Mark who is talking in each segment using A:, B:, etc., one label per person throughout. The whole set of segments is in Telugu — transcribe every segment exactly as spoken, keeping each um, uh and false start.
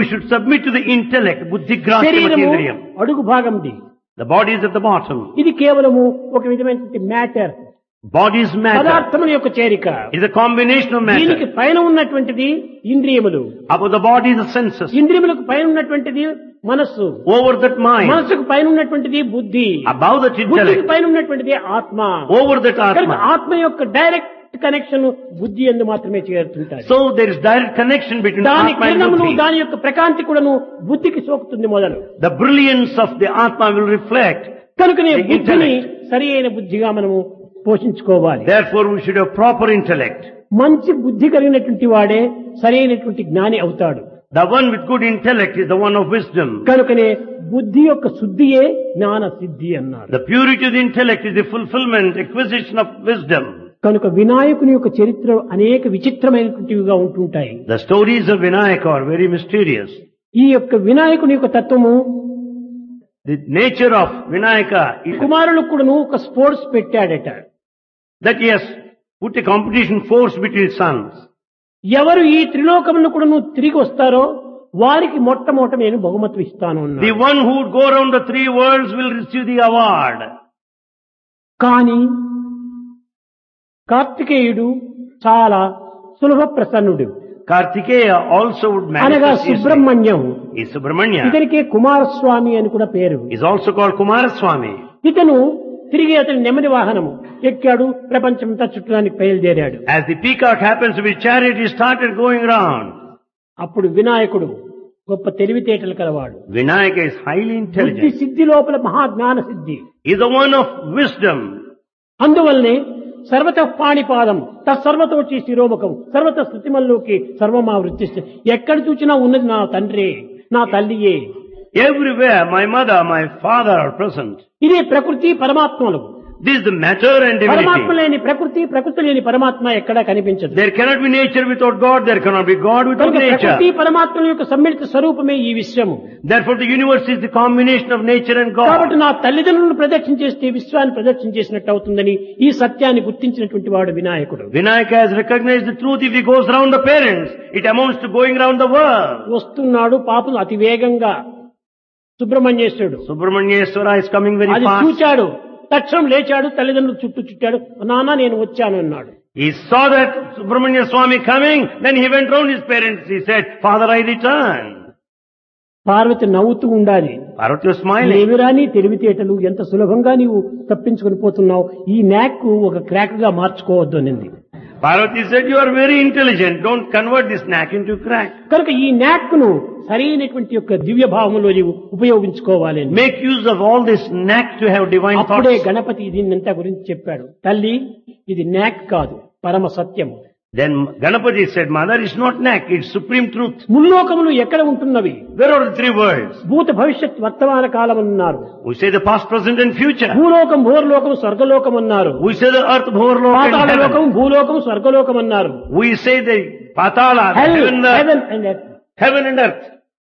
A: We should submit to the intellect, buddhi grasya
B: శరీరము
A: matindriyam.
B: అడుగు భాగంది.
A: The body is at the bottom.
B: ఇది కేవలము ఒక విధమైనటువంటి మ్యాటర్,
A: Body is matter.
B: పదార్థముల యొక్క చేరిక.
A: It is a combination of
B: దీనికి
A: matter.
B: పైన ఉన్నటువంటిది ఇంద్రియములు,
A: Above the body is the senses.
B: ఇంద్రియములకు పైన ఉన్నటువంటిది మనస్సు,
A: Over that mind.
B: మనస్సుకు పైన ఉన్నటువంటిది బుద్ధి,
A: Above that
B: బుద్ధికి
A: intellect.
B: పైన ఉన్నటువంటిది ఆత్మ.
A: Over that
B: కనుక
A: atma.
B: ఆత్మ యొక్క డైరెక్ట్ కనెక్షన్ బుద్ధి యందు మాత్రమే చేరుతుంటాయి.
A: So there is direct connection between
B: దాని
A: atma and
B: కిరణమును,
A: buddhi.
B: దాని యొక్క ప్రకాంతి కూడాను బుద్ధికి సోకుతుంది మొదలు.
A: The brilliance of the atma will reflect.
B: కనుకనే
A: The
B: బుద్ధిని
A: intellect.
B: సరి అయిన బుద్ధిగా మనము పోషించుకోవాలి.
A: Therefore we should have proper intellect.
B: మంచి బుద్ధి కలిగినటువంటి వాడే సరైనటువంటి జ్ఞాని అవుతాడు.
A: The one with good intellect is the one of wisdom.
B: కనుకనే బుద్ధి యొక్క శుద్ధియే జ్ఞాన సిద్ధి అన్నారు.
A: The purity of the intellect is the fulfillment, acquisition of wisdom.
B: కనుక వినాయకుని యొక్క చరిత్ర అనేక విచిత్రమైనటువంటివిగా ఉంటుంటాయి.
A: The stories of Vinayaka are very mysterious.
B: ఈ యొక్క వినాయకుని యొక్క తత్వము
A: The nature of Vinayaka is
B: కుమారులకు కూడాను ఒక sports పెట్టాడట.
A: that he has put a competition force between sons.
B: ఎవరు ఈ త్రిలోకములను కూడాను తిరిగి వస్తారో వారికి మొట్టమొదట నేను బహుమతి ఇస్తాను అన్నాడు.
A: The one who would go around the three worlds will receive the award.
B: కానీ కార్తికేయుడు చాలా సులభ ప్రసన్నుడు,
A: Kartikeya also would
B: అనగా
A: manifest his
B: Subrahmanyam.
A: is Subramanya.
B: ఇతనికి కుమారస్వామి అని కూడా పేరు.
A: Is also called Kumaraswamy.
B: ఇతను తిరిగి అతని నెమ్మది వాహనము ఎక్కాడు, ప్రపంచమంతా చుట్టడానికి బయలుదేరాడు.
A: As the peacock happens to be chariot, he started going round.
B: అప్పుడు వినాయకుడు గొప్ప తెలివితేటలు కలవాడు.
A: Vinayaka is highly
B: బుద్ధి
A: intelligent.
B: సిద్ధి లోపల మహాజ్ఞాన సిద్ధి.
A: He is the one of wisdom.
B: అందువల్లనే సర్వత పాణిపాదం తత్సర్వతోచి శిరోముఖం సర్వత స్థుతిమల్లోకి సర్వమా వృత్తి. ఎక్కడ చూచినా ఉన్నది నా తండ్రి, నా తల్లియే.
A: Everywhere my mother, my father are present.
B: ఇదే ప్రకృతి పరమాత్మలు.
A: This is the matter and
B: పరమాత్మ
A: divinity.
B: లేని ప్రకృతి, ప్రకృతి లేని పరమాత్మ ఎక్కడా కనిపించదు.
A: There cannot be nature without God. There cannot be God without
B: కనుక ప్రకృతి
A: nature.
B: పరమాత్మల యొక్క సమ్మిళిత స్వరూపమే ఈ విశ్వము.
A: Therefore the universe is the combination of nature and
B: కాబట్టి
A: God.
B: నా తల్లిదండ్రులను ప్రదక్షిణ చేస్తే విశ్వాన్ని ప్రదక్షిణ చేసినట్టు అవుతుందని ఈ సత్యాన్ని గుర్తించినటువంటి వాడు వినాయకుడు.
A: Vinayaka has recognized the truth. If he goes round the parents, it amounts to going round the world.
B: వస్తున్నాడు పాపం అతి వేగంగా సుబ్రహ్మణ్యేశ్వరుడు.
A: Subramanyeswara is coming very
B: అది
A: fast.
B: చూచాడు, తక్షణం లేచాడు, తల్లిదండ్రులు చుట్టూ చుట్టాడు. నాన్న నేను వచ్చాను అన్నాడు.
A: He saw that Subramanya Swami coming, then he went round his parents. He said, Father, I returned.
B: Parvati నవ్వుతూ ఉండాలి.
A: Parvati was smiling.
B: ఏమిరా నీ తెలివితేటలు, ఎంత సులభంగా నీవు తప్పించుకొని పోతున్నావు, ఈ నాక్ ఒక క్రాక్ గా మార్చుకోవద్దు అనింది.
A: Parvati said, you are very intelligent. Don't convert this knack into crack.
B: కనుక ఈ నాక్ ను సరైనటువంటి యొక్క దివ్య భావంలో నీవు ఉపయోగించుకోవాలి అని.
A: Make use of all this knack to have divine
B: అప్పుడే
A: thoughts.
B: గణపతి దీన్నంతా గురించి చెప్పాడు. తల్లి ఇది నాక్ కాదు, పరమ సత్యం.
A: Then Ganapati said, Mother, it's not knack, it's supreme truth.
B: ముల్లోకములు ఎక్కడ ఉంటున్నవి?
A: Where are the three worlds?
B: భూత భవిష్యత్ వర్తమాన కాలం అన్నారు.
A: We say the past, present and future.
B: భూలోకం, భూర్లోకం, స్వర్గలోకం అన్నారు.
A: We say the earth, bhorlok and
B: పాతాళ లోకం,
A: heaven.
B: భూలోకం, స్వర్గలోకం అన్నారు.
A: We say the patala,
B: Hell,
A: heaven, the,
B: heaven and earth.
A: heaven and earth.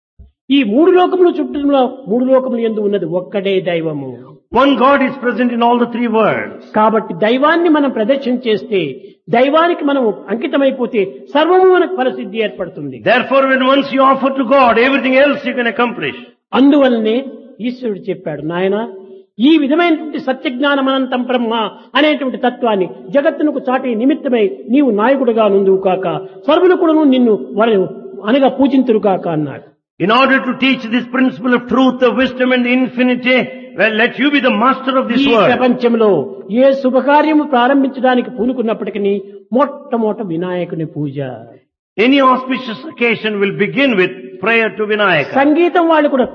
B: ఈ మూడు లోకములు చుట్టూ మూడు లోకములు యందు ఉన్నది ఒక్కడే దైవము.
A: One God is present in all the three worlds.
B: కాబట్టి దైవాన్ని మనం ప్రదక్షిణ చేస్తే, దైవానికి మనం అంకితమైపోతే సర్వము మనకు ఫలసిద్ధి ఏర్పడుతుంది.
A: Therefore, when once you offer to God, everything else you can accomplish.
B: అందువల్లనే ఈశ్వరుడు చెప్పాడు, నాయన ఈ విధమైనటువంటి సత్యజ్ఞానమనంతం బ్రహ్మ అనేటువంటి తత్వాన్ని జగత్తునకు చాటి నిమిత్తమై నీవు నాయకుడుగా నుందువు కాక, సర్వులు కూడా నిన్ను వారు అనగా పూజింతురు కాక అన్నాడు.
A: In order to teach this principle of truth, of wisdom and infinity, well, let you be the master of this
B: ఈ
A: world.
B: ప్రపంచంలో ఏ శుభకార్యము ప్రారంభించడానికి పూనుకున్నప్పటికీ మొట్టమొదట వినాయకుని పూజ.
A: Any auspicious occasion will begin with prayer to Vinayaka.
B: సంగీతం వాళ్ళు కూడా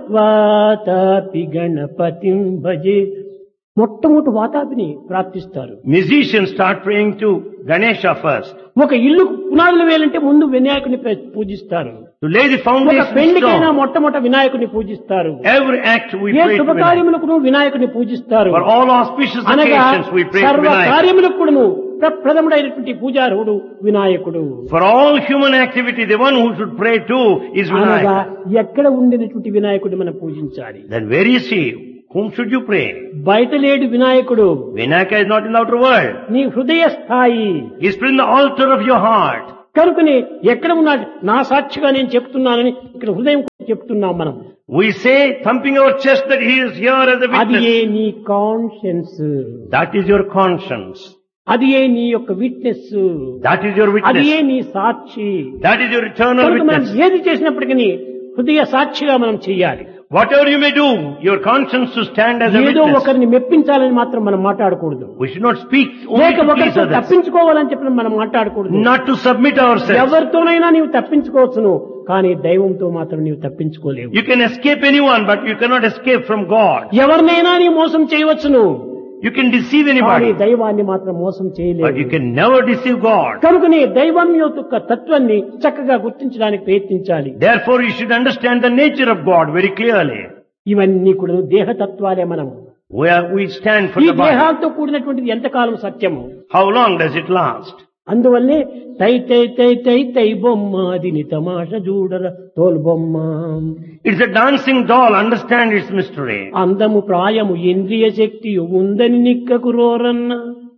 B: వాతాపి గణపతిం భజే, మొట్టమొదటి వాతాపిని ప్రార్థిస్తారు.
A: Musicians start praying to Ganesha first.
B: ఒక ఇల్లు పునాదులు వేయాలంటే ముందు వినాయకుని పూజిస్తారు.
A: To lay the
B: ఒక
A: foundation
B: పెళ్లికైనా
A: stone.
B: మొట్టమొదట వినాయకుని పూజిస్తారు.
A: Every act we
B: A
A: pray to Vinayaka.
B: శుభకార్యములకు వినాయకుని పూజిస్తారు.
A: For all auspicious
B: అనగా
A: occasions we pray to
B: సర్వ
A: Vinayaka.
B: కార్యములకు కూడాను ప్రప్రథముడైనటువంటి పూజారుడు వినాయకుడు.
A: For all human activity, the one who should pray to is
B: అనగా
A: Vinayaka.
B: ఎక్కడ ఉండినటువంటి వినాయకుడు మనం పూజించాలి.
A: Then where is he? Whom should you pray?
B: బయట లేడు వినాయకుడు,
A: Vinayaka is not in the outer world.
B: నీ హృదయ స్థాయి.
A: He is in the altar of your heart.
B: కనుకనే ఎక్కడ ఉన్నాడు నా సాక్షిగా నేను చెప్తున్నానని ఇక్కడ హృదయం చెప్తున్నాం మనం.
A: We say, thumping our chest, that he is here as a
B: అది
A: witness.
B: ఏ నీ conscience,
A: That is your conscience.
B: అది ఏ నీ యొక్క విట్నెస్,
A: That is your
B: అది ఏ
A: witness.
B: నీ సాక్షి.
A: That is your eternal
B: కనుక మనం
A: witness.
B: ఏది చేసినప్పటికీ హృదయ సాక్షిగా మనం చెయ్యాలి.
A: Whatever you may do, your conscience to stand as a
B: ఏదో
A: witness.
B: ఒకరిని మెప్పించాలని మాత్రం మనం మాట్లాడకూడదు,
A: We should not speak only
B: లేక
A: to please
B: ఒకరితో
A: others.
B: తప్పించుకోవాలని చెప్పి మనం మాట్లాడకూడదు.
A: Not to submit ourselves.
B: ఎవరితోనైనా నీవు తప్పించుకోవచ్చును, కానీ దైవంతో మాత్రం నీవు తప్పించుకోలేవు.
A: You can escape anyone, but you cannot escape from God.
B: ఎవరినైనా నీవు మోసం చేయవచ్చును,
A: You can deceive
B: కానీ
A: anybody,
B: దైవాన్ని మాత్రం మోసం
A: but you
B: చేయలేవు.
A: can never deceive God.
B: కనుకనే దైవం యొక్క తత్వాన్ని చక్కగా గుర్తించడానికి ప్రయత్నించాలి.
A: Therefore, you should understand the nature of God very clearly.
B: ఇవన్నీ కూడా దేహతత్వాలే. మనం
A: We, are, we stand for
B: ఈ
A: the body.
B: దేహాలతో కూడినటువంటిది ఎంతకాలం సత్యము.
A: How long does it last?
B: అందువల్లే తై తై తై తై తై బొమ్మ దిని తమాష చూడర తోల్ బొమ్మ.
A: It's a dancing doll. Understand its mystery.
B: అందము ప్రాయము ఇంద్రియ శక్తి ఉందని నిక్కకు రోరన్న,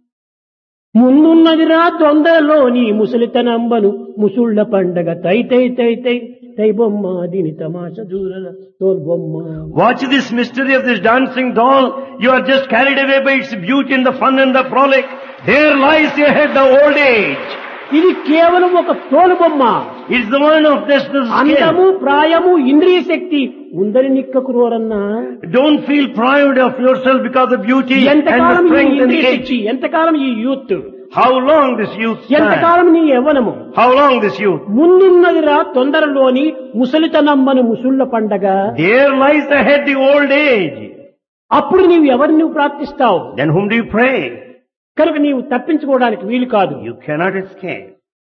B: ముందున్నదిరా తొందరలోని ముసలితనంబను ముసుళ్ల పండగ తై తై తై తై తై బొమ్మ దీని తమాష దూరల తోల్ బొమ్మ.
A: Watch this mystery of this dancing doll. You are just carried away by its beauty and the fun and the frolic. There lies ahead the old age.
B: ఇది కేవలం ఒక తోలు బొమ్మ.
A: It's the one of this, this
B: అందము
A: scale.
B: ప్రాయము ఇంద్రియ శక్తి ఉందని నిక్కకు రోరన్న.
A: Don't feel proud of yourself because of beauty and the
B: ఎంతకాలం ఈ
A: strength and
B: ఇంద్రియ
A: age.
B: శక్తి, ఎంతకాలం ఈ youth,
A: How long this youth stand?
B: ఎంతకాలం నీ యవ్వనము.
A: How long this youth?
B: ముందున్నదిరా తొందరలోని ముసలితనమ్మను ముసుళ్ల పండగ.
A: There lies ahead the old age.
B: అప్పుడు నీవు ఎవరిని నువ్వు ప్రార్థిస్తావు?
A: Then whom do you pray?
B: కనుక నీవు తప్పించుకోవడానికి వీలు కాదు.
A: You cannot escape.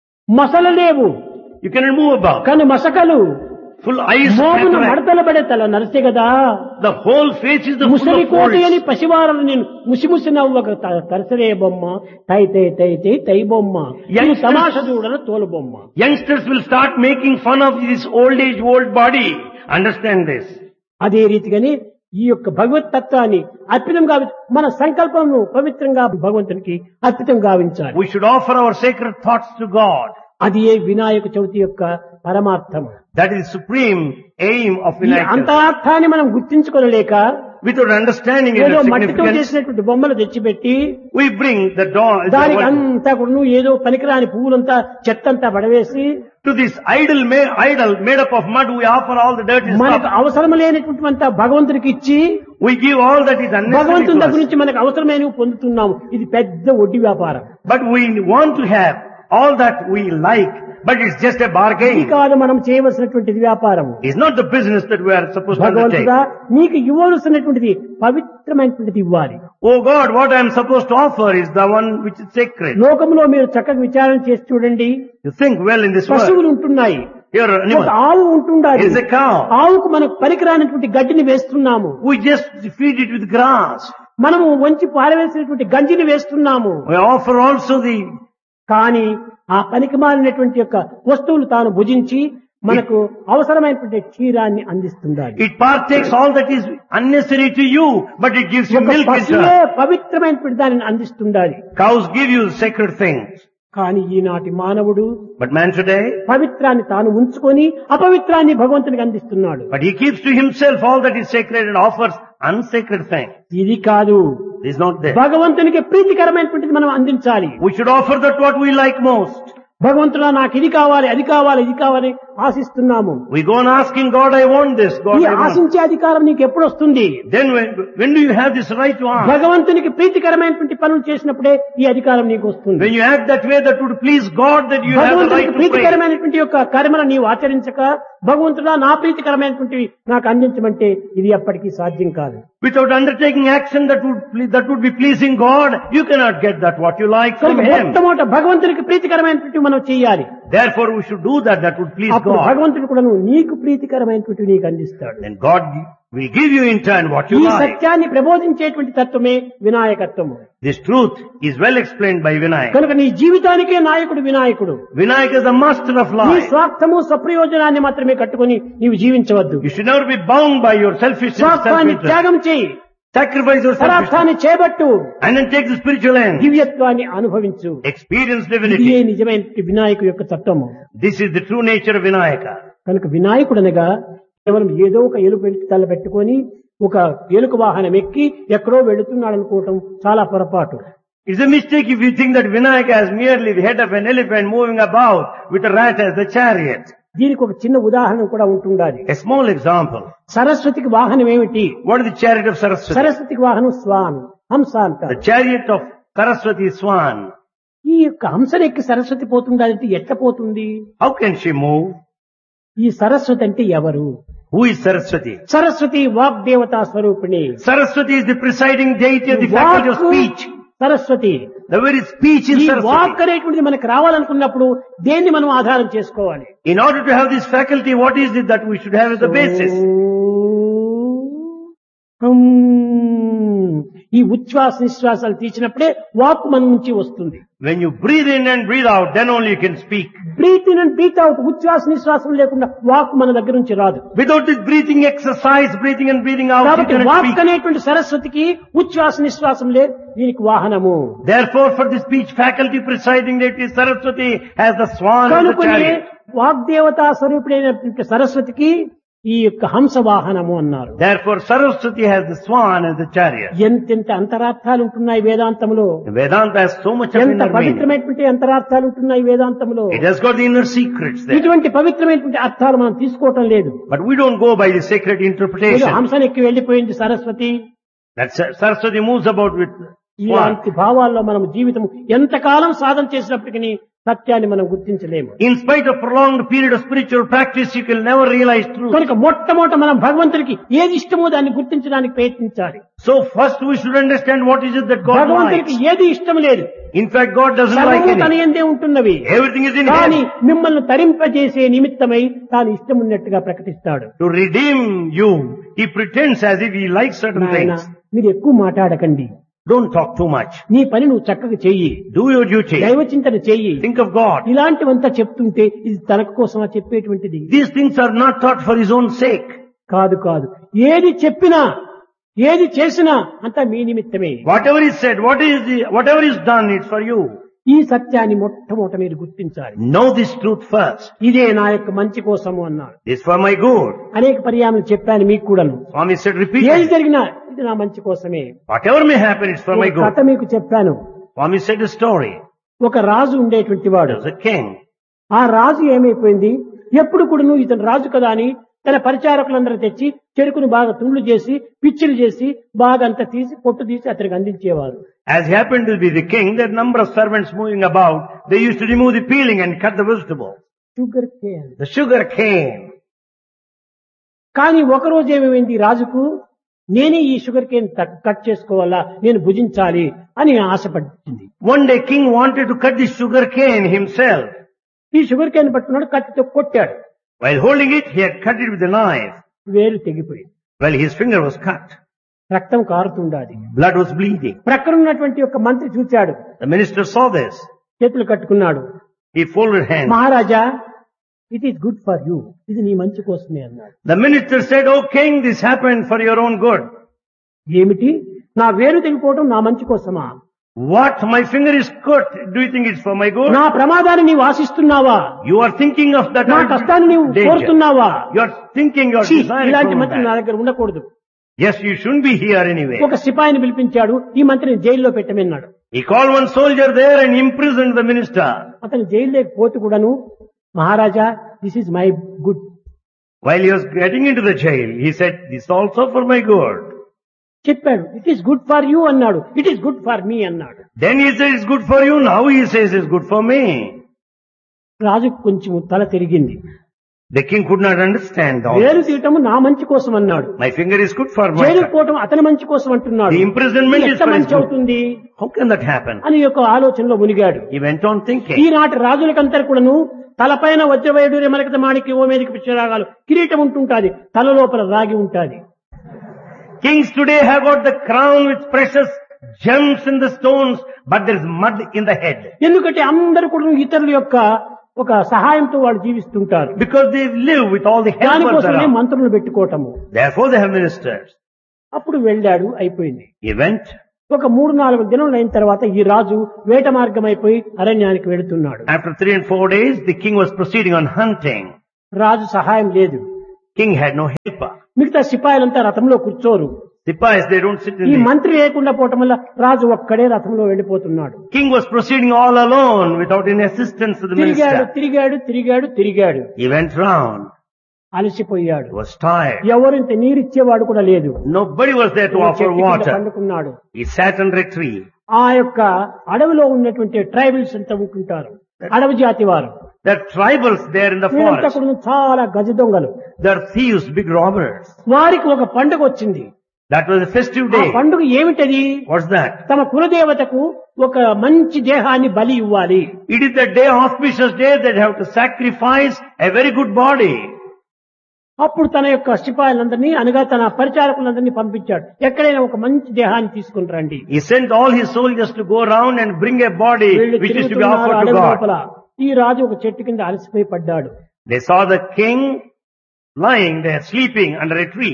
B: మసలలేవు
A: You cannot move about.
B: కను మసకలు,
A: Full eyes
B: మోమును
A: cataract.
B: మడతల పడే తల నరిసె కదా.
A: The whole face is the full
B: ముసలి
A: of
B: కోటి అని
A: folds.
B: పసివారలు నేను ముసిముసి నవ్వక త- తరసరే బొమ్మ తై తై తై తై తై బొమ్మ. ఇది
A: Youngsters-
B: తమాష చూడన తోలు బొమ్మ.
A: Youngsters will start making fun of this old age, old body. Understand this.
B: అదే రీతిగానే ఈ యొక్క భగవత్ తత్వాన్ని అర్పితం గావి, మన సంకల్పంను పవిత్రంగా భగవంతునికి అర్పితం గావించాలి.
A: We should offer our sacred thoughts to God.
B: అది ఏ వినాయక చవితి యొక్క పరమార్థం.
A: That is supreme aim of
B: ఈ
A: Vinayak.
B: అంతరార్థాన్ని మనం గుర్తించుకోలేక
A: Without understanding
B: ఏదో
A: its
B: మట్టితో
A: significance,
B: చేసినటువంటి బొమ్మలు తెచ్చిపెట్టి
A: we bring the doll
B: దానికి
A: the-
B: అంతా కూడా ఏదో పనికిరాని పువ్వులంతా చెత్తంతా పడవేసి
A: to this idol made, idol made up of mud. We offer all the dirty
B: మనకు
A: stuff.
B: అవసరం లేనటువంటి భగవంతునికి ఇచ్చి
A: We give all that is unnecessary
B: భగవంతుని
A: to
B: దగ్గర
A: us.
B: నుంచి మనకు అవసరమైనవి పొందుతున్నాము. ఇది పెద్ద వడ్డీ వ్యాపారం.
A: But we want to have all that we like, but it's just a
B: ఇది
A: bargain.
B: కాదు మనం చేయవలసినటువంటిది వ్యాపారం.
A: It's not the business that we are supposed to undertake.
B: భగవంతుడా నీకు ఇవ్వవలసినటువంటిది పవిత్రమైనటువంటిది ఇవ్వాలి.
A: Oh God, what I am supposed to offer is the one which is sacred.
B: లోకంలో మీరు చక్కగా విచారణ చేసి చూడండి.
A: You think well in this world.
B: పశువులు ఉంటున్నాయి,
A: Here an
B: ఒక
A: animal.
B: ఆవు ఉంటుండాలి.
A: It's a cow.
B: ఆవుకు మనకు పనికిరానటువంటి గడ్డిని వేస్తున్నాము.
A: We just feed it with grass.
B: మనము వంచి పారవేసినటువంటి గంజిని వేస్తున్నాము.
A: We offer also the,
B: కానీ ఆ పనికి మాలినటువంటి యొక్క వస్తువులు తాను భుజించి మనకు అవసరమైనటువంటి క్షీరాన్ని అందిస్తుండాలి.
A: it partakes all that is unnecessary to you, but it gives you
B: ఒక
A: milk in
B: పశువే
A: turn.
B: పవిత్రమైనటువంటి దానిని అందిస్తుండాలి.
A: Cows give you sacred things.
B: కానీ ఈనాటి మానవుడు
A: But man today,
B: పవిత్రాన్ని తాను ఉంచుకొని అపవిత్రాన్ని భగవంతునికి అందిస్తున్నాడు.
A: but he keeps to himself all that is sacred and offers unsacred things.
B: ఇది కాదు,
A: It is not there.
B: భగవంతునికి ప్రీతికరమైనటువంటిది మనం అందించాలి.
A: We should offer that what we like most.
B: భగవంతుడా నాకు ఇది కావాలి, అది కావాలి, ఇది కావాలి ఆశిస్తున్నాము.
A: We go on asking God, I want this, God,
B: ఈ
A: I want.
B: ఆశించే అధికారం నీకు ఎప్పుడు వస్తుంది?
A: Then when, when do you have this right to ask?
B: భగవంతునికి ప్రీతికరమైనటువంటి పనులు చేసినప్పుడే ఈ అధికారం నీకు వస్తుంది.
A: When you act that way that would please God, that you have the right
B: భగవంతునికి
A: to pray.
B: ప్రీతికరమైనటువంటి యొక్క కర్మను నీవు ఆచరించక భగవంతుడా నా ప్రీతికరమైనటువంటి నాకు అందించమంటే ఇది ఎప్పటికీ సాధ్యం కాదు.
A: Without undertaking action that would ple- that would be pleasing God, you cannot get that what you like from
B: కనుక
A: Him.
B: మొట్టమొదట భగవంతునికి ప్రీతికరమైనటువంటి మనం చేయాలి.
A: Therefore, we should do that that would please
B: అప్పుడు
A: God.
B: భగవంతుడు కూడా నీకు ప్రీతికరమైనటువంటి నీకు అందిస్తాడు.
A: Then God will give you in turn what
B: ఈ
A: you like.
B: సత్యాన్ని ప్రబోధించేటువంటి తత్వమే వినాయకత్వము.
A: This truth is well explained by Vinayak.
B: కనుక నీ జీవితానికే నాయకుడు వినాయకుడు.
A: Vinayak is the master of
B: నీ
A: life.
B: స్వార్థము స్వప్రయోజనాన్ని మాత్రమే కట్టుకొని నీవు జీవించవద్దు.
A: You should never be bound by your selfishness,
B: స్వార్థాన్ని
A: self-interest.
B: త్యాగం చేయి.
A: Sacrifice your selfishness
B: పదార్థాన్ని చేపట్టు,
A: and then take the spiritual end.
B: దివ్యత్వాన్ని అనుభవించు.
A: Experience
B: ఇదే
A: divinity.
B: నిజమైన వినాయకు యొక్క తత్వము.
A: This is the true nature of Vinayaka.
B: కనుక వినాయకుడు అనగా కేవలం ఏదో ఒక ఎలుక తల పెట్టుకొని ఒక ఎలుక వాహనం ఎక్కి ఎక్కడో వెళుతున్నాడు అనుకోవటం చాలా పొరపాటు.
A: It's a mistake if you think that Vinayaka is merely the head of an elephant moving about with a rat as the chariot.
B: దీనికి ఒక చిన్న ఉదాహరణ కూడా ఉంటుండాలి.
A: A small example.
B: సరస్వతికి వాహనం ఏమిటి?
A: What is the chariot of Saraswati?
B: సరస్వతికి వాహనం స్వాన్, హంస అంటారు.
A: The chariot of Saraswati is swan.
B: ఈ యొక్క హంసను ఎక్కి సరస్వతి పోతుందంటే ఎట్లా పోతుంది?
A: How can she move?
B: ఈ సరస్వతి అంటే ఎవరు?
A: Who is Saraswati?
B: సరస్వతి వాగ్దేవతా స్వరూపిణి.
A: Saraswati is the presiding deity of the faculty of speech.
B: Saraswati.
A: The very speech is
B: ఈ వాక్
A: Saraswati.
B: అనేటువంటిది మనకు రావాలనుకున్నప్పుడు దేన్ని మనం ఆధారం చేసుకోవాలి?
A: In order to have this faculty, what is it that we should have as the basis?
B: హమ్. ఈ ఉచ్ఛ్వాస నిశ్వాసాలు తీసినప్పుడే వాక్ మన నుంచి వస్తుంది.
A: When you breathe in and breathe out, then only you can speak.
B: Breath in and breath out, ఉచ్ఛ్వాస నిశ్వాసం లేకుండా వాక్ మన దగ్గర నుంచి రాదు.
A: Without this breathing exercise, breathing and breathing out, you
B: కాబట్టి
A: cannot
B: వాక్
A: speak.
B: అనేటువంటి సరస్వతికి ఉచ్ఛ్వాస నిశ్వాసం లేదు, దీనికి వాహనము.
A: Therefore, for the speech faculty presiding deity, Saraswati has the swan and the
B: కనుకనే
A: chariot.
B: వాగ్దేవతా స్వరూపుడైనటువంటి సరస్వతికి ఈ యొక్క హంస వాహనము అన్నారు.
A: Therefore, Saraswati has the swan and the chariot.
B: ఎంతెంత అంతరార్థాలు ఉంటున్నాయి వేదాంతములో.
A: Vedanta has so much of
B: ఎంత
A: inner meaning.
B: పవిత్రమైనటువంటి అంతరార్థాలు ఉంటున్నాయి వేదాంతములో.
A: It has got the inner secrets there.
B: ఇటువంటి పవిత్రమైనటువంటి అర్థాలు మనం తీసుకోవటం లేదు.
A: But we don't go by the sacred
B: ఏదో
A: interpretation.
B: హంసనెక్కి వెళ్లిపోయింది Saraswati.
A: That Sar- Saraswati moves about with swan.
B: ఇలాంటి భావాల్లో మనం జీవితం ఎంతకాలం సాధన చేసినప్పటికీ సత్యాన్ని మనం గుర్తించలేము.
A: In spite of prolonged period of spiritual practice, you will never realize truth.
B: కనుక మొట్టమొదట మనం భగవంతుడికి ఏది ఇష్టమో దాన్ని గుర్తించడానికి ప్రయత్నించాలి.
A: So first we should understand what is it that God
B: భగవంతుడికి
A: likes.
B: ఏది ఇష్టం లేదు.
A: In fact, God doesn't like
B: సర్వము తన
A: anything.
B: యందే ఉంటున్నవి.
A: Everything is in
B: కానీ
A: Him.
B: మిమ్మల్ని తరింపజేసే నిమిత్తమై తాను ఇష్టం ఉన్నట్టుగా ప్రకటిస్తాడు.
A: To redeem you, He pretends as if He likes certain
B: నాయనా,
A: things.
B: మీరు ఎక్కువ మాట్లాడకండి.
A: Don't talk too much.
B: నీ పని నువ్వు చక్కగా చెయ్యి,
A: Do your duty.
B: దైవ చింతన చెయ్యి.
A: Think of God.
B: ఇలాంటివంతా చెప్తుంటే ఇది తన కోసమా చెప్పేటువంటిది
A: These things are not taught for His own sake.
B: కాదు. కాదు ఏది చెప్పినా ఏది చేసినా అంతా మీ నిమిత్తమే.
A: Whatever is said, what is the, whatever is done, it's for you.
B: ఈ సత్యాన్ని మొట్టమొదట మీరు గుర్తించాలి.
A: Know this truth first.
B: ఇదే నా యొక్క మంచి కోసము అన్నాడు.
A: This for my good.
B: అనేక పర్యాయం చెప్పాను మీకు కూడాను.
A: Swami said
B: ఏది
A: repeatedly.
B: జరిగినా ఇది నా మంచి కోసమే.
A: Whatever may happen, it's for my
B: ఒక కథ
A: good.
B: మీకు చెప్పాను.
A: Swami said a story.
B: ఒక రాజు ఉండేటువంటి వాడు.
A: There was a king.
B: ఆ రాజు ఏమైపోయింది, ఎప్పుడు కూడాను ఇతను రాజు కదా అని తన పరిచారకులందరూ తెచ్చి చెరుకును బాగా తుండ్లు చేసి పిచ్చిలు చేసి బాగా అంతా తీసి పొట్టు తీసి అతనికి అందించేవారు.
A: As he happened to be the king, there were a number of servants moving about. They used to remove the peeling and cut the vegetable.
B: Sugar cane.
A: The sugar cane.
B: కానీ ఒకరోజు ఏమైంది, రాజుకు నేనే ఈ షుగర్ కేన్ కట్ చేసుకోవాలా, నేను భుజించాలి అని ఆశపడింది.
A: One day king wanted to cut the sugar cane himself.
B: ఈ షుగర్ కేన్ పట్టుకున్నాడు, కత్తితో కొట్టాడు.
A: While holding it, he had cut it with a knife.
B: వేలు తెగిపోయింది.
A: Well, his finger was cut.
B: రక్తం కారుతుండాది.
A: Blood was bleeding.
B: ప్రక్కన ఉన్నటువంటి ఒక మంత్రి చూచాడు,
A: The minister saw this.
B: చేతులు కట్టుకున్నాడు.
A: He folded hands.
B: Maharaja, it is good for you, ఇది నీ మంచి కోసమే అన్నాడు.
A: The minister said, "Oh king, this happened for your own good."
B: ఏమిటి, నా వేలు తెగిపోవడం నా మంచి కోసమా?
A: What? My finger is cut. Do you think it's for my good?
B: నా ప్రమాదాన్ని నీవు ఆశిస్తున్నావా?
A: You are thinking of that
B: నా కష్టాన్ని నీవు
A: danger.
B: కోరుతున్నావా?
A: You are thinking, you are
B: ఛీ,
A: desiring
B: ఇలాంటి
A: from
B: మంత్రి నా
A: that.
B: దగ్గర ఉండకూడదు.
A: Yes, you shouldn't be here anyway.
B: ఒక సిపాయిని పిలిపించాడు, ఈ మంత్రిని జైల్లో పెట్టమన్నాడు.
A: He called one soldier there and imprisoned the minister.
B: అతను జైల్లోకి పోతూ కూడాను, మహారాజా, this is my good.
A: While he was getting into the jail, he said, "This is also for my good."
B: చెప్పాడు, it is good for you అన్నాడు, it is good for me అన్నాడు.
A: Then he said, "It's good for you." Now he says, "It's good for me."
B: రాజుకు కొంచెం తల తిరిగింది.
A: The king could not understand all
B: వేలు
A: this.
B: తీయటము నా మంచి కోసం అన్నాడు,
A: My finger is good for my
B: జైలుకు
A: good.
B: పోవటం అతని మంచి కోసం అంటున్నాడు.
A: The imprisonment
B: ఇది
A: is
B: ఎంత
A: for his
B: మంచి
A: good.
B: అవుతుంది
A: How can that happen?
B: అని యొక్క ఆలోచనలో మునిగాడు.
A: He went on thinking.
B: ఈనాటి రాజులకంతా కూడాను తలపైన వజ్రవైడూర్య మరకత మాణిక్య ఓమేదిక పుష్యరాగాలు కిరీటం ఉంటుంటాది, తల లోపల రాగి ఉంటాది.
A: Kings today have got the crown with precious gems in the stones, but there is mud in the head.
B: ఎందుకంటే అందరూ కూడా ఇతరుల యొక్క ఒక సహాయంతో వాళ్ళు జీవిస్తుంటారు.
A: Because they live with all the helpers
B: దానికోసమే
A: around.
B: మంత్రులు పెట్టుకోవటము.
A: Therefore they have ministers.
B: అప్పుడు వెళ్ళాడు, అయిపోయింది.
A: He went.
B: ఒక మూడు నాలుగు దినములు అయిన తర్వాత ఈ రాజు వేట మార్గం అయిపోయి అరణ్యానికి వెళుతున్నాడు.
A: After three and four days, the king was proceeding on hunting.
B: రాజు సహాయం లేదు.
A: King had no helper.
B: మిగతా సిపాయిలంతా రథంలో కూర్చోరు.
A: Sipais, they don't sit
B: ఈ
A: in the...
B: మంత్రి లేకుండా పోవటం వల్ల రాజు ఒక్కడే రథంలో వెళ్ళిపోతున్నాడు.
A: King was proceeding all alone without any assistance to the
B: తిరిగాడు
A: minister.
B: తిరిగాడు తిరిగాడు తిరిగాడు
A: He went round.
B: అలసిపోయాడు.
A: He was tired.
B: ఎవరు ఇంత నీరిచ్చేవాడు కూడా లేదు.
A: Nobody was there to offer
B: చెట్టు కింద
A: water.
B: పండుకున్నాడు.
A: He sat under a tree.
B: ఆ యొక్క అడవిలో ఉన్నటువంటి ట్రైబల్స్ అంతా ఉంటుంటారు, అడవి జాతి వారు.
A: There are tribals there in the
B: వీరంతా
A: forest.
B: కూడా చాలా గజ దొంగలు.
A: There are thieves, big robbers.
B: వారికి ఒక పండుగ వచ్చింది.
A: That was a festive
B: ఆ
A: day.
B: పండుగ ఏమిటది?
A: What's that?
B: తమ కులదేవతకు ఒక మంచి దేహాన్ని బలి ఇవ్వాలి.
A: It is the day, auspicious day, that they have to sacrifice a very good body.
B: అప్పుడు తన యొక్క సిపాయిలందరినీ అనగా తన పరిచారకులందరినీ పంపించాడు. ఎక్కడైనా ఒక మంచి దేహాన్ని తీసుకుని రండి.
A: He sent all his soldiers to go around and bring a body
B: వీళ్ళు
A: which is to be
B: తిరుగుతున్నారు
A: offered to
B: అడవి లోపల.
A: God.
B: ఈ రాజు ఒక చెట్టు కింద అలసిపోయి పడ్డాడు.
A: They saw the king lying there, sleeping under a tree.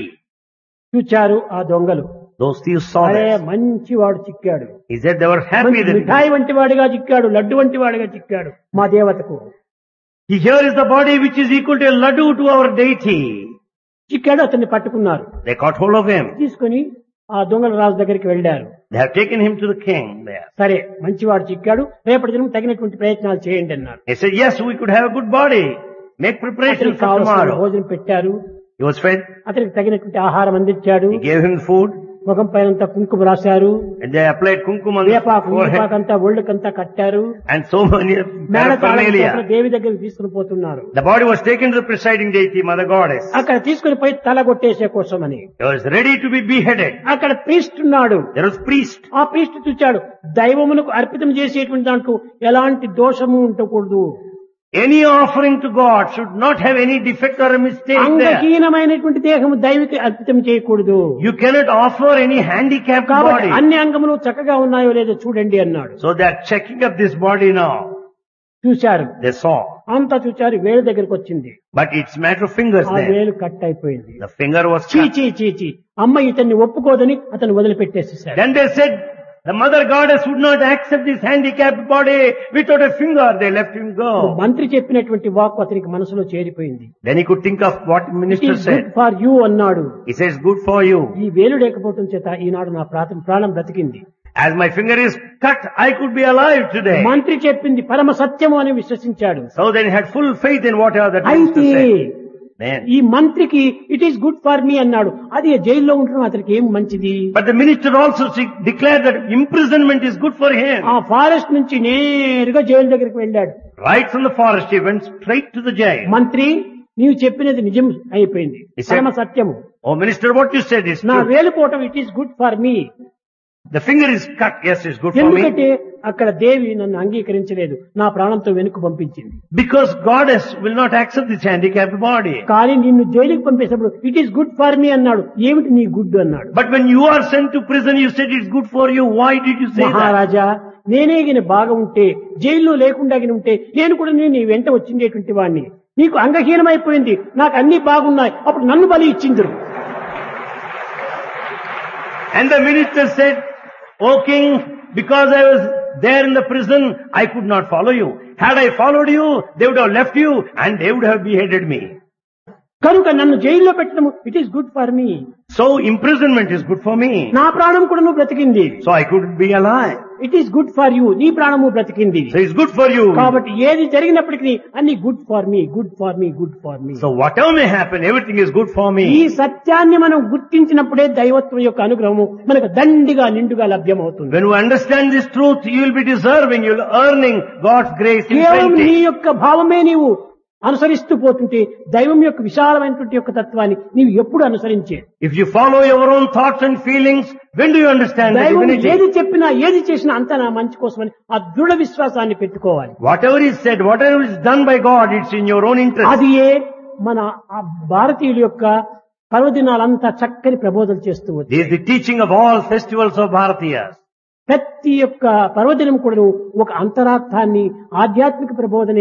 B: చూచారు ఆ దొంగలు.
A: Those thieves saw
B: అరే
A: that.
B: మంచి వాడు చిక్కాడు,
A: He said they were happy
B: మంచి
A: that
B: మిఠాయి వంటి వాడిగా చిక్కాడు, లడ్డు వంటి వాడిగా చిక్కాడు మా దేవతకు.
A: he, here is the body which is equal to a laddu to our deity.
B: చిక్కాడు, అతన్ని పట్టుకున్నారు.
A: They caught hold of him.
B: తీసుకుని ఆ దొంగల రాజు దగ్గరికి వెళ్ళారు.
A: They have taken him to the king there.
B: సరే మంచివాడు చిక్కాడు, రేపటి దినం తగినటువంటి ప్రయత్నాలు చేయండి అన్నారు.
A: He said, yes, we could have a good body. Make preparations
B: అతనికి
A: for
B: కావాల్సిన
A: tomorrow.
B: భోజనం పెట్టారు,
A: He was fed.
B: అతనికి తగినటువంటి ఆహారం అందించాడు.
A: He gave him food.
B: ముఖం పైనంతా కుంకుమ రాశారు,
A: And they applied kumkum on the
B: వేపాకు
A: forehead.
B: వేపాకంతా ఒళ్ళకంతా కట్టారు.
A: And so many
B: మేళతాళం
A: paraphernalia.
B: దేవి దగ్గరికి తీసుకుని పోతున్నారు.
A: The body was taken to the presiding deity, Mother Goddess.
B: అక్కడ తీసుకుని పోయి తల కొట్టేసే కోసమని
A: He was ready to be beheaded.
B: అక్కడ ప్రీస్ట్ ఉన్నాడు.
A: There was priest.
B: ఆ ప్రీస్ట్ చూచాడు, దైవమునకు అర్పితం చేసేటువంటి దాంట్లో ఎలాంటి దోషము ఉండకూడదు.
A: Any offering to God should not have any defect or a mistake there.
B: అంగహీనమైనటువంటి దేహము దైవకి అర్పితం చేయకూడదు.
A: You cannot offer any handicapped
B: కాబట్టి
A: body.
B: అన్ని అంగములు చక్కగా ఉన్నాయో లేదో చూడండి అన్నాడు.
A: So they are checking up this body now.
B: చూశారు,
A: They saw.
B: అంతా చూచారు, వేలు దగ్గరికి వచ్చింది.
A: But it's matter of fingers
B: ఆ
A: there.
B: వేలు కట్ అయిపోయింది.
A: The finger was
B: చీ
A: cut.
B: చీ చీ చీ అమ్మ ఇతన్ని ఒప్పుకోదని అతను వదిలిపెట్టేసేసాడు.
A: Then they said, the Mother Goddess would not accept this handicapped body without a finger. They let him go.
B: మంత్రి చెప్పినటువంటి వాక్కు అతనికి మనసులో చేరిపోయింది.
A: Then he could think of what
B: it
A: minister
B: is good
A: said.
B: For you అన్నాడు.
A: He says, good for you.
B: ఈ వేలు లేకపోవడం చేత ఈనాడు నా ప్రాతం ప్రాణం బ్రతికింది.
A: As my finger is cut, I could be alive today.
B: మంత్రి చెప్పింది పరమ సత్యము అని విశ్వసించాడు.
A: So then he had full faith in whatever that
B: అయితే
A: minister said. Then,
B: ఈ మంత్రికి it is good for me అన్నాడు. అది జైల్లో ఉండడం అతనికి ఏం మంచిది.
A: but the minister also se- declared that imprisonment is good for him.
B: ఆ ఫారెస్ట్ నుంచి నేరుగా జైలు దగ్గరికి వెళ్ళాడు.
A: Right from the forest, he went straight to the jail.
B: మంత్రి నీవు చెప్పినది నిజం అయిపోయింది,
A: He said-
B: పరమ సత్యము.
A: Oh minister, what you said is
B: నా
A: true.
B: వేలుపోవటం it is good for me.
A: The finger is cut. Yes, it's good for me.
B: ఎందుకంటే అక్కడ దేవి నన్ను అంగీకరించలేదు, నా ప్రాణంతో వెనుక పంపించింది.
A: Because goddess will not accept this handicapped body.
B: కానీ నిన్ను జైలుకి పంపేసినప్పుడు it is good for me అన్నాడు. ఏమిటి నీ గుడ్ అన్నాడు.
A: But when you are sent to prison, you said it's good for you. Why did you say that?
B: మహారాజా, నేనే గిన బాగా ఉంటే, జైల్లో లేకుండా గిన ఉంటే నేను కూడా నేను నీ వెంట వచ్చిండేటువంటి వాడిని. నీకు అంగహీనమైపోయింది, నాకు అన్ని బాగున్నాయి, అప్పుడు నన్ను బలి ఇచ్చిందిరు.
A: And the minister said, O king, because I was there in the prison, I could not follow you. Had I followed you, they would have left you and they would have beheaded me.
B: కనుక నన్ను జైల్లో పెట్టడం it is good for me.
A: So imprisonment is good for me.
B: నా ప్రాణం కూడా నువ్వు బ్రతికింది.
A: So I could be alive.
B: It is good for you, నీ ప్రాణము బ్రతికింది.
A: So it's good for you.
B: కాబట్టి ఏది జరిగినప్పటికీ అన్ని good for me, good for me, good for me.
A: So whatever may happen, everything is good for
B: ఈ
A: me.
B: సత్యాన్ని మనం గుర్తించినప్పుడే దైవత్వం యొక్క అనుగ్రహము మనకు దండిగా నిండుగా లభ్యమవుతుంది.
A: When you understand this truth, you will be deserving, you will earning God's grace in
B: కేవలం నీ
A: plenty.
B: యొక్క భావమే నీవు అనుసరిస్తూ పోతుంటే దైవం యొక్క విశాలమైనటువంటి యొక్క తత్వాన్ని నీవు ఎప్పుడు అనుసరించే.
A: If you follow your own thoughts and feelings, when do you understand the
B: దైవం
A: divinity?
B: ఏది చెప్పినా ఏది చేసినా అంతా నా మంచి కోసమని ఆ దృఢ విశ్వాసాన్ని పెట్టుకోవాలి.
A: Whatever is said, whatever is done by God, it's in your own interest.
B: అది ఏ మన ఆ భారతీయుల యొక్క పర్వదినాలంతా చక్కని ప్రబోధన చేస్తూ
A: This
B: వచ్చాయి.
A: is the teaching of all festivals of Bharatiyas.
B: ప్రతి యొక్క పర్వదినం కూడా ఒక అంతరార్థాన్ని, ఆధ్యాత్మిక ప్రబోధనే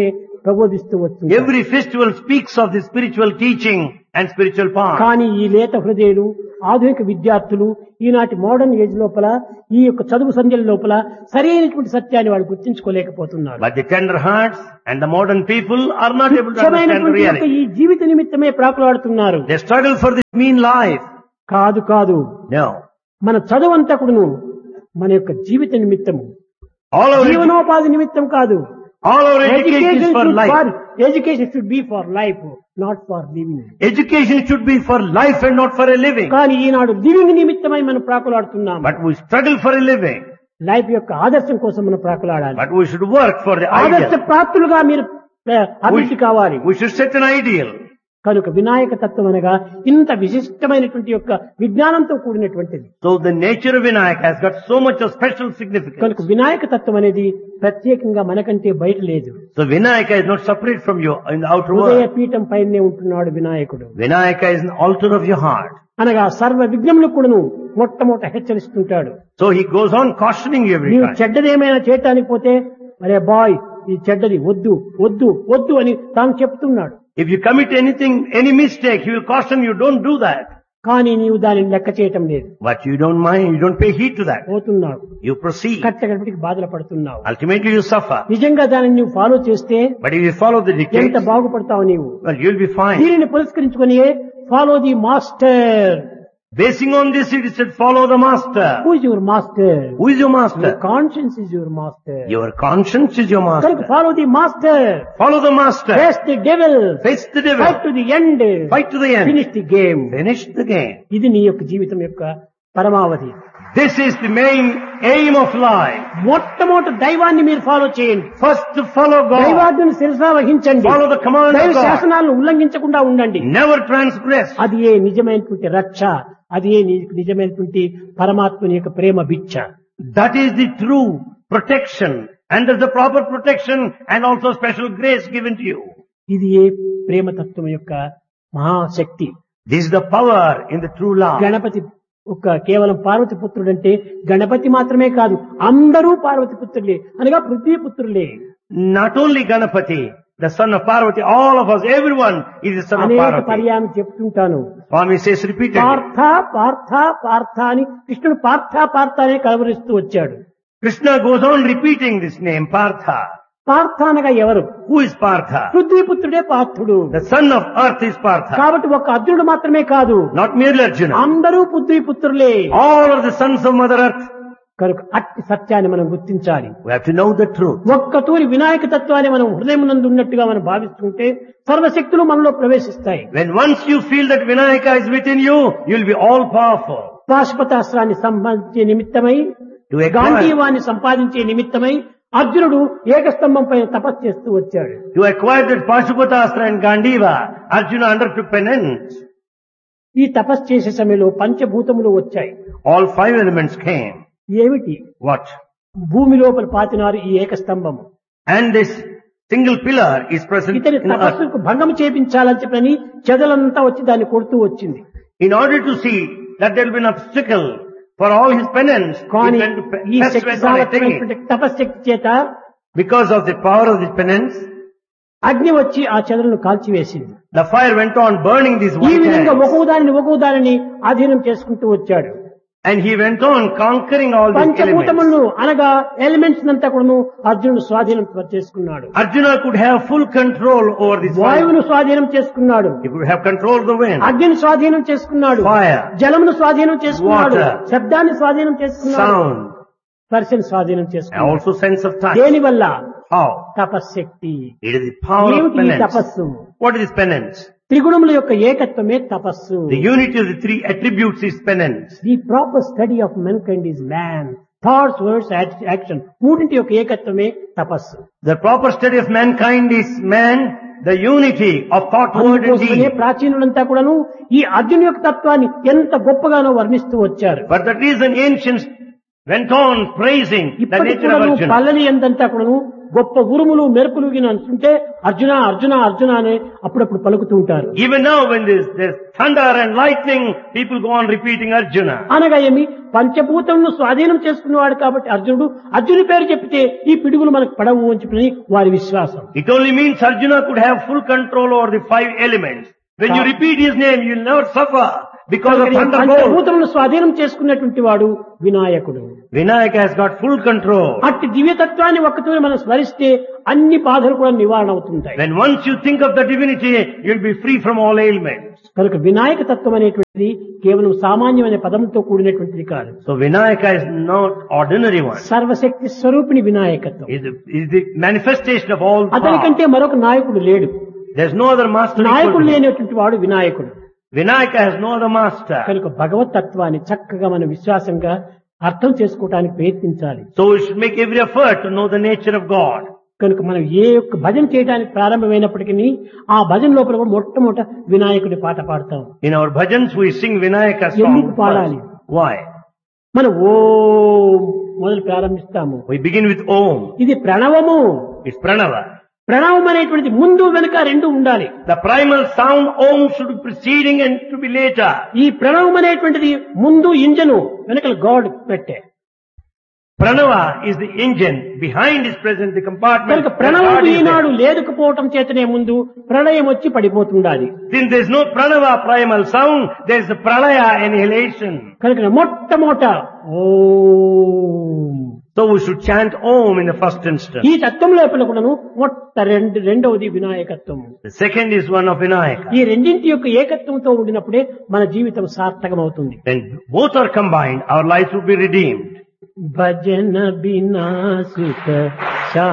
B: ప్రబోధిస్తూ వస్తుంది.
A: Every festival speaks of the spiritual teaching and spiritual path.
B: కానీ ఈ లేత హృదయులు ఆధునిక విద్యార్థులు ఈనాటి మోడర్న్ ఏజ్ లోపల ఈ యొక్క చదువు సంధ్యల లోపల సరైనటువంటి సత్యాన్ని వాళ్ళు గుర్తించుకోలేకపోతున్నారు.
A: But the tender hearts and the modern people are not able to understand the
B: ముఖ్యమైనటువంటి యొక్క
A: reality.
B: ఈ జీవిత నిమిత్తమే ప్రాకులాడుతున్నారు.
A: They struggle for this mean life.
B: కాదు కాదు
A: No.
B: మన చదువంతా కూడాను మన యొక్క జీవిత నిమిత్తము,
A: All our, edu-
B: జీవనోపాధి నిమిత్తం కాదు.
A: all our education is for life.
B: Education should be for life, not for living.
A: Education should be for life and not for a living.
B: కానీ ఈనాడు లివింగ్ నిమిత్తమై మనం ప్రాకులాడుతున్నాం.
A: But we struggle for a living.
B: Life యొక్క ఆదర్శం కోసం మనం ప్రాకులాడాలి.
A: But we should work for the
B: ఆదర్శ
A: ideal.
B: ప్రాప్తులుగా మీరు ఆ, అభివృద్ధి కావాలి.
A: We should set an ideal.
B: కనుక వినాయక తత్వం అనగా ఇంత విశిష్టమైనటువంటి యొక్క విజ్ఞానంతో కూడినటువంటిది.
A: So the nature of Vinayaka has got so much of special significance.
B: కనుక వినాయక తత్వం అనేది ప్రత్యేకంగా మనకంటే బయట లేదు.
A: So Vinayaka is not separate from you in the outer
B: హృదయ
A: world.
B: పీఠం పైనే ఉంటున్నాడు వినాయకుడు.
A: Vinayaka is an altar of your heart.
B: అనగా సర్వ విఘ్నములు కూడాను మొట్టమొదట హెచ్చరిస్తుంటాడు.
A: So he goes on cautioning you every
B: నీవు
A: time.
B: చెడ్డదేమైనా చేయటానికి పోతే అరే బాయ్ ఈ చెడ్డది వద్దు వద్దు వద్దు అని తాను చెప్తున్నాడు.
A: If you commit anything, any mistake, he will caution you, don't do that.
B: కానీ నీవు దానిని లెక్క చేయటం లేదు.
A: But you don't mind, you don't pay heed to that.
B: పోతున్నావు,
A: You proceed.
B: కట్టగడిపికి బాధలు పడుతున్నావు.
A: Ultimately you suffer.
B: నిజంగా దానిని నువ్వు ఫాలో చేస్తే
A: But if you follow the
B: ఎంత
A: dictates,
B: బాగుపడతావు నీవు.
A: well, you'll be fine.
B: దీనిని పురస్కరించుకొని follow the master.
A: Basing on this, it is said, follow the master.
B: Who is your master?
A: Who is your master?
B: Conscience is your master.
A: Your conscience is your
B: కనుక
A: master.
B: Follow the master.
A: Follow the master.
B: Face the devil.
A: Face the devil.
B: Fight to the end.
A: Fight to the end.
B: Finish the game.
A: Finish the game.
B: ఇది నీ యొక్క జీవితం యొక్క పరమావధి.
A: This is the main aim of life.
B: మొట్టమొదటి దైవాన్ని మీరు ఫాలో చేయండి.
A: First to follow God.
B: దైవాజ్ఞను శిరసా వహించండి.
A: Follow the command
B: దైవ
A: of God.
B: శాసనాలను ఉల్లంఘించకుండా ఉండండి.
A: Never transgress.
B: అది ఏ నిజమైనటువంటి రక్ష, అది ఏ ని- నిజమైనటువంటి పరమాత్మని యొక్క ప్రేమ భిక్ష.
A: That is the true protection. And there's the proper protection and also special grace given to you.
B: ఇది ఏ ప్రేమతత్వం యొక్క మహాశక్తి.
A: This is the power in the true love.
B: Ganapati ఒక కేవలం పార్వతి పుత్రుడంటే గణపతి మాత్రమే కాదు, అందరూ పార్వతి పుత్రులే అనగా Prithvi పుత్రులే.
A: Not only Ganapati, the son of Parvati, all of us, everyone is the son of
B: అనేక
A: Parvati.
B: పర్యాయం చెప్తుంటాను.
A: Swami says repeatedly.
B: Partha Partha Partha అని కృష్ణుడు పార్థ పార్థ అనే కలవరిస్తూ వచ్చాడు.
A: Krishna goes on repeating this name, Partha.
B: Partha అనగా ఎవరు?
A: Who is Partha?
B: పృథ్వీపుత్రుడే పార్థుడు.
A: The son of earth is Partha.
B: కాబట్టి ఒక అర్జునుడు మాత్రమే కాదు,
A: Not merely Arjuna.
B: అందరూ పృథ్వీపుత్రులే.
A: All are the sons of Mother Earth.
B: కనుక అట్టి సత్యాన్ని మనం గుర్తించాలి.
A: We have to know the truth.
B: ఒక్క తూరి వినాయక తత్వాన్ని మనం హృదయమునందు ఉన్నట్టుగా మనం భావిస్తుంటే సర్వశక్తులు మనలో ప్రవేశిస్తాయి.
A: When once you feel that Vinayaka is within you, you will be all powerful.
B: పాశుపతాస్త్రాన్ని సంపాదించే నిమిత్తమై,
A: To acquire,
B: గాంధీవాన్ని సంపాదించే నిమిత్తమై అర్జునుడు ఏకస్తంభం పైన తపస్సు చేస్తూ వచ్చాడు.
A: to acquire that Pashupatastra and Gandiva, Arjuna undertook penance.
B: ఈ తపస్సు చేసే సమయంలో పంచభూతములు వచ్చాయి.
A: All five elements came.
B: ఏమిటి?
A: What?
B: భూమి లోపల పాతినారు ఈ ఏకస్తంభము.
A: And this single pillar is present
B: ఇతని
A: in earth.
B: తపస్సుకు భంగం చేపించాలని చెప్పని చెదలంతా వచ్చి దాన్ని కొడుతూ వచ్చింది.
A: In order to see that there will be an obstacle for all his penance, he
B: కానీ
A: went to
B: ఈ
A: pe-
B: Shakti
A: went on attacking it.
B: సామర్థ్యమైనటువంటి తపశ్శక్తి చేత
A: Because of the power of the penance,
B: అగ్ని వచ్చి ఆ చెదలను కాల్చివేసింది.
A: the fire went on burning these
B: ఈ
A: white
B: విధంగా
A: hands.
B: ఒక్కో దానిని ఒక్కో దానిని ఆధీనం చేసుకుంటూ వచ్చాడు.
A: And he went on conquering all these elements.
B: పంచభూతములను అనగా ఎలిమెంట్స్ అంతా కూడా అర్జునుడు స్వాధీనం చేసుకున్నాడు.
A: Arjuna could have full control over this fire.
B: వాయువును స్వాధీనం చేసుకున్నాడు.
A: He could have control of the wind,
B: అగ్నిని స్వాధీనం చేసుకున్నాడు.
A: fire,
B: జలమును స్వాధీనం చేసుకున్నాడు.
A: Water.
B: శబ్దాన్ని స్వాధీనం చేసుకున్నాడు.
A: sound,
B: స్పర్శను స్వాధీనం
A: and
B: చేసుకున్నాడు.
A: also sense of touch.
B: దేని వల్ల?
A: How?
B: తపశ్శక్తి.
A: It is the power of
B: ఏమిటి ఈ
A: penance.
B: తపస్సు?
A: What is this penance?
B: త్రిగుణముల యొక్క ఏకత్వమే తపస్సు.
A: The unity of the three attributes is penance.
B: The proper study of men kind is man. Thoughts, words, action మూడింటి యొక్క ఏకత్వమే తపస్సు.
A: The proper study of mankind is man, the unity of thought, word and
B: అందుకోసమనే
A: deed.
B: ప్రాచీనులంతా కూడాను ఈ అర్జున్ యొక్క తత్వాన్ని ఎంత గొప్పగానో వర్ణిస్తూ వచ్చారు.
A: For that reason ancients went on praising the
B: ఇప్పటికి
A: nature of
B: కూడాను
A: Arjuna.
B: పల్లెని ఎంతంతా కూడాను గొప్ప ఉరుములు మెరుపులు గిన అంటుంటే అర్జున అర్జున అర్జున అని అప్పుడప్పుడు పలుకుతూ ఉంటారు.
A: Even now when there's, there's thunder and lightning, people go on repeating Arjuna.
B: అనగా ఏమి పంచభూతములను స్వాధీనం చేసుకున్నవాడు కాబట్టి అర్జునుడు అర్జునుడి పేరు చెప్తే ఈ పిడుగులు మనకు పడవు అని చెప్పి వారి విశ్వాసం.
A: It only means Arjuna could have full control over the five elements. When you repeat his name, you'll never suffer because of thunderbolt.
B: పంచభూతములను స్వాధీనం చేసుకున్నటువంటి వాడు వినాయకుడు.
A: Vinayaka has got full control.
B: అట్టి దివ్యతత్వాన్ని ఒక్కతో మనం స్మరిస్తే అన్ని బాధలు కూడా నివారణ అవుతుంటాయి.
A: When once you think of the divinity, you'll be free from all ailments.
B: కనుక వినాయక తత్వం అనేటువంటిది కేవలం సామాన్యమైన పదంతో కూడినటువంటిది కాదు.
A: So Vinayaka is not ordinary one.
B: సర్వశక్తి స్వరూపిణి వినాయకత్వం.
A: Is the, is the manifestation of all power.
B: అతనికంటే మరొక నాయకుడు లేడు.
A: There's no other master.
B: నాయకుడు లేనటువంటి వాడు వినాయకుడు.
A: Vinayaka has no other master.
B: కనుక భగవత్ తత్వాన్ని చక్కగా మన విశ్వాసంగా అర్థం చేసుకోవడానికి ప్రయత్నించాలి.
A: So we should make every effort to know the nature of God.
B: కనుక మనం ఏ యొక్క భజన చేయడానికి ప్రారంభమైనప్పటికీ ఆ భజన లోపల కూడా మొట్టమొదట వినాయకుడి పాట పాడతాం.
A: In our bhajans we sing Vinayaka song.
B: ఎందుకు పాడాలి?
A: Why?
B: మనం ఓం మొదలు ప్రారంభిస్తాము.
A: We begin with Om.
B: ఇది ప్రణవము.
A: It's Pranava.
B: ప్రణవం అనేటువంటిది ముందు వెనుక రెండు ఉండాలి.
A: The primal sound Om should be preceding and to be later.
B: ఈ ప్రణవం అనేటువంటిది ముందు ఇంజను వెనకల గాడ్ పెట్టే.
A: Pranava is the engine. Behind is present the compartment.
B: కనుక ప్రణవం ఈనాడు లేదుకుపోవటం చేతనే ముందు ప్రళయం వచ్చి పడిపోతుండాలి.
A: Since there is no Pranava primal sound, there is a Pralaya annihilation.
B: కనుక మొట్టమొదట ఓం.
A: So we should chant Om in the first instance.
B: ఈ తత్వం లోపల కూడాను మొట్ట రెండు రెండవది వినాయకత్వం.
A: The second is one of Vinayaka.
B: ఈ రెండింటి యొక్క ఏకత్వంతో ఉండినప్పుడే మన జీవితం సార్థకమవుతుంది.
A: When both are combined, our lives will be redeemed.
B: భజన బినా సుఖ